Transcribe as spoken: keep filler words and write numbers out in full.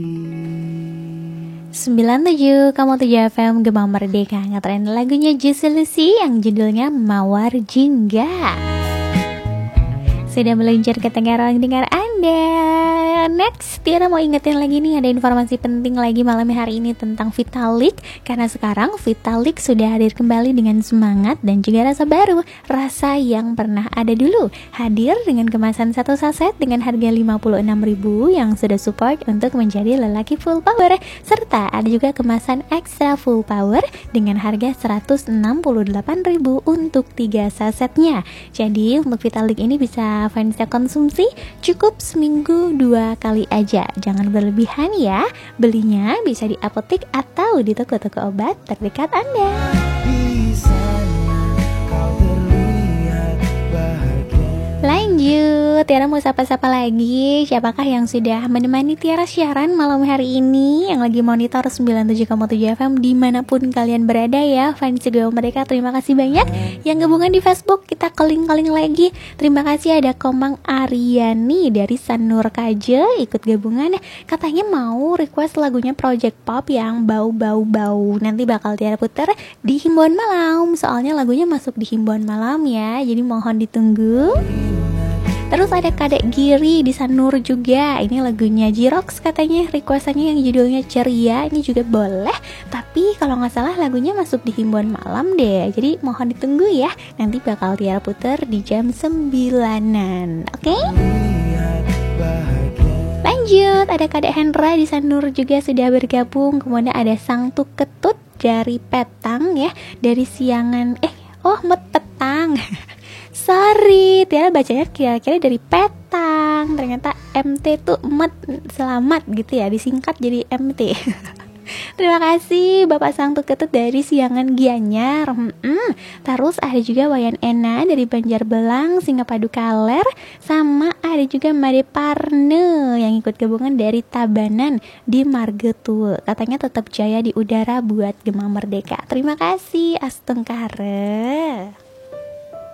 sembilan puluh tujuh koma tujuh F M Gema Merdeka ngetren lagunya Juicy Lucy yang judulnya Mawar Jingga. Sudah meluncur ke tengah ruang dengar Anda. Next, Tiara mau ingetin lagi nih, ada informasi penting lagi malam hari ini tentang Vitalik. Karena sekarang Vitalik sudah hadir kembali dengan semangat dan juga rasa baru, rasa yang pernah ada dulu. Hadir dengan kemasan satu saset dengan harga lima puluh enam ribu yang sudah support untuk menjadi lelaki full power. Serta ada juga kemasan extra full power dengan harga seratus enam puluh delapan ribu untuk tiga sasetnya. Jadi untuk Vitalik ini bisa fansnya konsumsi cukup seminggu dua kali aja. Jangan berlebihan ya. Belinya bisa di apotek atau di toko-toko obat terdekat Anda. Lanjut, Tiara mau sapa-sapa lagi. Siapakah yang sudah menemani Tiara siaran malam hari ini, yang lagi monitor sembilan puluh tujuh koma tujuh F M dimanapun kalian berada ya. Fans Gema Merdeka, terima kasih banyak. Yang gabungan di Facebook, kita keling-keling lagi. Terima kasih ada Komang Aryani dari Sanur Kaje ikut gabungan. Katanya mau request lagunya Project Pop yang bau-bau-bau. Nanti bakal Tiara putar di himbauan malam. Soalnya lagunya masuk di himbauan malam ya. Jadi mohon ditunggu. Terus ada Kadek Giri di Sanur juga. Ini lagunya Jirox katanya, requestannya yang judulnya Ceria. Ini juga boleh, tapi kalau gak salah lagunya masuk di himbauan malam deh. Jadi mohon ditunggu ya. Nanti bakal Tiara puter di jam sembilanan. Oke? Okay? Lanjut, ada Kadek Hendra di Sanur juga sudah bergabung. Kemudian ada Sang Tuk Ketut dari Petang ya. Dari Siangan, eh oh Met Petang. Sorry, Tiara bacanya kira-kira dari Petang. Ternyata M T tuh Met, selamat gitu ya, disingkat jadi M T. Terima kasih Bapak Sang Tuk Ketut dari Siangan Gianyar. hmm. Terus ada juga Wayan Ena dari Banjarbelang, Singapadu Kaler. Sama ada juga Made Parne yang ikut gabungan dari Tabanan di Margetua. Katanya tetap jaya di udara buat Gema Merdeka. Terima kasih Astungkare.